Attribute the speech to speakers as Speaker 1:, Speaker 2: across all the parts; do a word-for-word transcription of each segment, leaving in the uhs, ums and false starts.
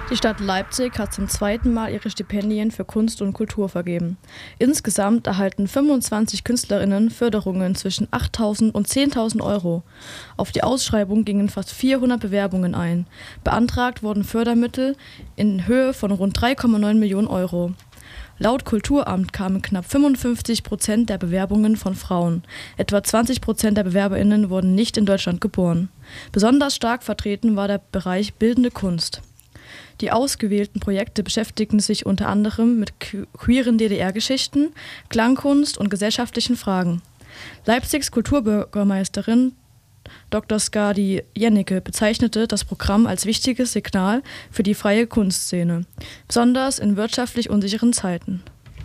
Speaker 1: Die Stadt Leipzig hat zum zweiten Mal ihre Stipendien für Kunst und Kultur vergeben. Insgesamt erhalten fünfundzwanzig KünstlerInnen Förderungen zwischen achttausend und zehntausend Euro. Auf die Ausschreibung gingen fast vierhundert Bewerbungen ein. Beantragt wurden Fördermittel in Höhe von rund drei Komma neun Millionen Euro. Laut Kulturamt kamen knapp fünfundfünfzig Prozent der Bewerbungen von Frauen. Etwa zwanzig Prozent der BewerberInnen wurden nicht in Deutschland geboren. Besonders stark vertreten war der Bereich Bildende Kunst. Die ausgewählten Projekte beschäftigten sich unter anderem mit queeren D D R-Geschichten, Klangkunst und gesellschaftlichen Fragen. Leipzigs Kulturbürgermeisterin Doktor Skadi Jennecke bezeichnete das Programm als wichtiges Signal für die freie Kunstszene, besonders in wirtschaftlich unsicheren Zeiten.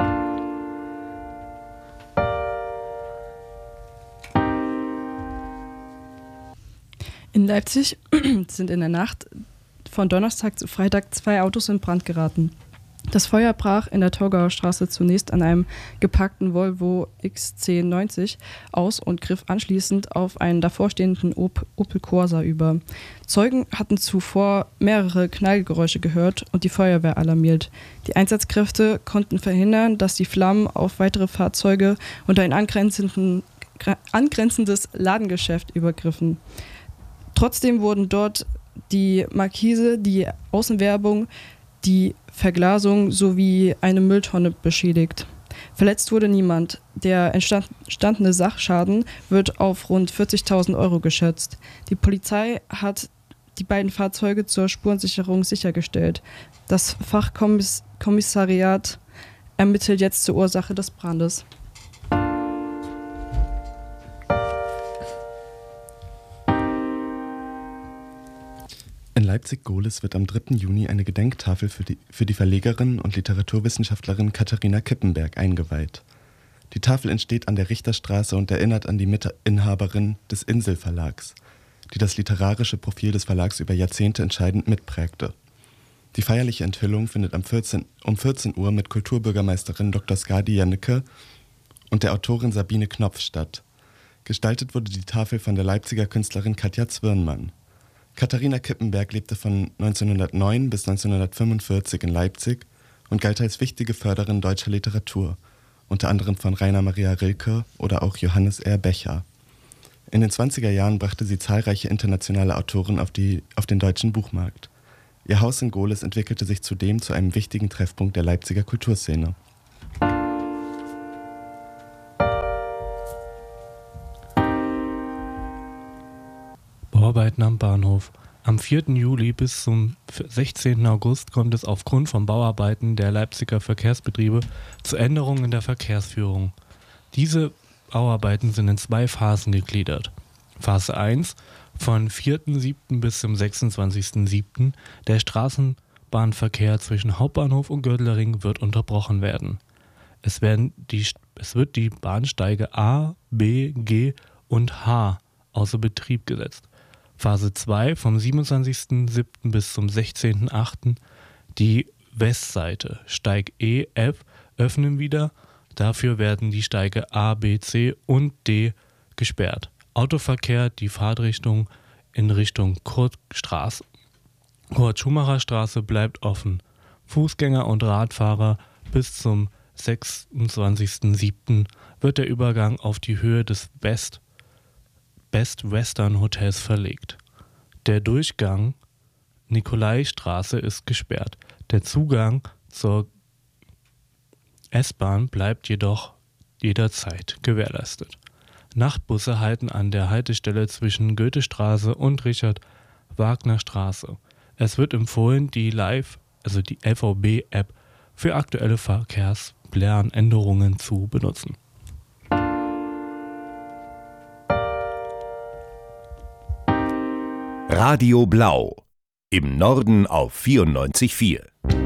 Speaker 2: In Leipzig sind in der Nacht von Donnerstag zu Freitag zwei Autos in Brand geraten. Das Feuer brach in der Torgauer Straße zunächst an einem geparkten Volvo X C neunzig aus und griff anschließend auf einen davorstehenden Op- Opel Corsa über. Zeugen hatten zuvor mehrere Knallgeräusche gehört und die Feuerwehr alarmiert. Die Einsatzkräfte konnten verhindern, dass die Flammen auf weitere Fahrzeuge und ein angrenzenden, angrenzendes Ladengeschäft übergriffen. Trotzdem wurden dort die Markise, die Außenwerbung, die Verglasung sowie eine Mülltonne beschädigt. Verletzt wurde niemand. Der entstandene Sachschaden wird auf rund vierzigtausend Euro geschätzt. Die Polizei hat die beiden Fahrzeuge zur Spurensicherung sichergestellt. Das Fachkommissariat ermittelt jetzt zur Ursache des Brandes.
Speaker 3: In Leipzig-Gohlis wird am dritten Juni eine Gedenktafel für die, für die Verlegerin und Literaturwissenschaftlerin Katharina Kippenberg eingeweiht. Die Tafel entsteht an der Richterstraße und erinnert an die Mitinhaberin des Insel-Verlags, die das literarische Profil des Verlags über Jahrzehnte entscheidend mitprägte. Die feierliche Enthüllung findet am vierzehn, um vierzehn Uhr mit Kulturbürgermeisterin Doktor Skadi Jennecke und der Autorin Sabine Knopf statt. Gestaltet wurde die Tafel von der Leipziger Künstlerin Katja Zwirnmann. Katharina Kippenberg lebte von neunzehnhundertneun bis neunzehnhundertfünfundvierzig in Leipzig und galt als wichtige Förderin deutscher Literatur, unter anderem von Rainer Maria Rilke oder auch Johannes R. Becher. In den zwanziger Jahren brachte sie zahlreiche internationale Autoren auf, die, auf den deutschen Buchmarkt. Ihr Haus in Gohlis entwickelte sich zudem zu einem wichtigen Treffpunkt der Leipziger Kulturszene.
Speaker 4: Bauarbeiten am Bahnhof. Am vierten Juli bis zum sechzehnten August kommt es aufgrund von Bauarbeiten der Leipziger Verkehrsbetriebe zu Änderungen in der Verkehrsführung. Diese Bauarbeiten sind in zwei Phasen gegliedert. Phase eins von vierten siebten bis zum sechsundzwanzigsten siebten Der Straßenbahnverkehr zwischen Hauptbahnhof und Gördlering wird unterbrochen werden. Es, werden die, es wird die Bahnsteige A, B, G und H außer Betrieb gesetzt. Phase zwei vom siebenundzwanzigsten siebten bis zum sechzehnten achten Die Westseite, Steig E, F, öffnen wieder. Dafür werden die Steige A, B, C und D gesperrt. Autoverkehr, die Fahrtrichtung in Richtung Kurtstraße, Kurt-Schumacher-Straße bleibt offen. Fußgänger und Radfahrer bis zum sechsundzwanzigsten siebten wird der Übergang auf die Höhe des West Best Western Hotels verlegt. Der Durchgang Nikolaistraße ist gesperrt. Der Zugang zur S-Bahn bleibt jedoch jederzeit gewährleistet. Nachtbusse halten an der Haltestelle zwischen Goethestraße und Richard-Wagner-Straße. Es wird empfohlen, die Live, also die L V B-App für aktuelle Verkehrsplanänderungen zu benutzen.
Speaker 5: Radio Blau. Im Norden auf vierundneunzig Komma vier.